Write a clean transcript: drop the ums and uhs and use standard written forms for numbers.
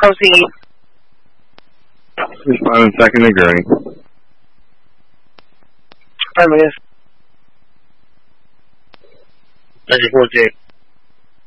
Proceed. Respond in second degree. Affirmative. Second 14.